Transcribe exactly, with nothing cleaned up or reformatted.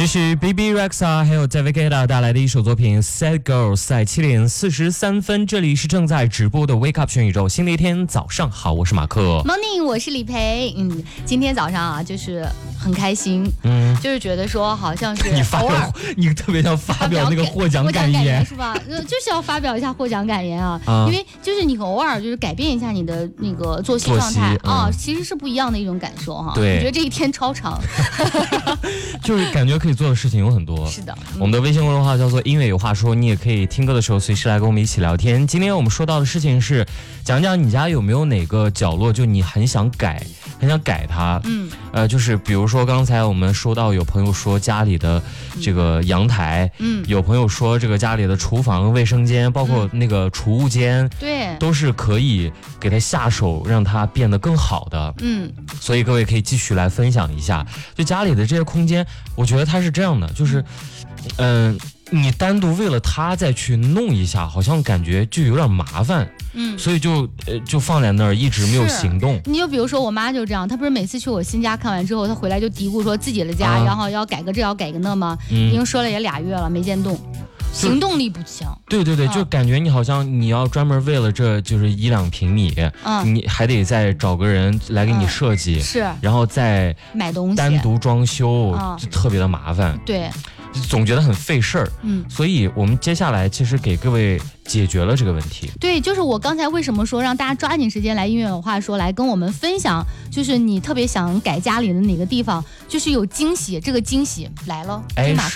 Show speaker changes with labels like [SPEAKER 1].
[SPEAKER 1] 这是 B B Rexa 还有 David Guetta 带来的一首作品 Sad Girls， 在七点四十三分，这里是正在直播的 Wake Up 全宇宙，新的一天早上好，我是马克。
[SPEAKER 2] Morning， 我是李培。嗯，今天早上啊，就是很开心，
[SPEAKER 1] 嗯，
[SPEAKER 2] 就是觉得说好像是
[SPEAKER 1] 你发表，你特别想发表那个获奖感言
[SPEAKER 2] 是吧？就是要发表一下获奖感言啊，
[SPEAKER 1] 啊
[SPEAKER 2] 因为就是你偶尔就是改变一下你的那个作息状态啊、嗯，其实是不一样的一种感受哈。
[SPEAKER 1] 对，
[SPEAKER 2] 我觉得这一天超长，
[SPEAKER 1] 就是感觉可以做的事情有很多。
[SPEAKER 2] 是的，嗯、
[SPEAKER 1] 我们的微信公众号叫做音乐有话说，你也可以听歌的时候随时来跟我们一起聊天。今天我们说到的事情是，讲讲你家有没有哪个角落就你很想改，很想改它。
[SPEAKER 2] 嗯，
[SPEAKER 1] 呃，就是比如说刚才我们说到有朋友说家里的这个阳台，
[SPEAKER 2] 嗯，
[SPEAKER 1] 有朋友说这个家里的厨房、卫生间，包括那个储物间，
[SPEAKER 2] 对，
[SPEAKER 1] 都是可以给它下手，让它变得更好的。
[SPEAKER 2] 嗯，
[SPEAKER 1] 所以各位可以继续来分享一下，就家里的这些空间，我觉得它是这样的，就是，嗯、呃，你单独为了它再去弄一下，好像感觉就有点麻烦。
[SPEAKER 2] 嗯，
[SPEAKER 1] 所以就呃就放在那儿，一直没有行动。
[SPEAKER 2] 你就比如说我妈就这样，她不是每次去我新家看完之后，她回来就嘀咕说自己的家，啊、然后要改个这要改个那吗？嗯、已经说了也俩月了，没见动。行动力不强，
[SPEAKER 1] 对对对，就感觉你好像你要专门为了这就是一两平米，嗯，你还得再找个人来给你设计，
[SPEAKER 2] 嗯、是，
[SPEAKER 1] 然后再
[SPEAKER 2] 买东西，
[SPEAKER 1] 单独装修，嗯、就特别的麻烦，
[SPEAKER 2] 对，
[SPEAKER 1] 总觉得很费事儿，
[SPEAKER 2] 嗯，
[SPEAKER 1] 所以我们接下来其实给各位解决了这个问题。
[SPEAKER 2] 对，就是我刚才为什么说让大家抓紧时间来音乐有话说，来跟我们分享，就是你特别想改家里的哪个地方，就是有惊喜，这个惊喜来了，
[SPEAKER 1] 哎。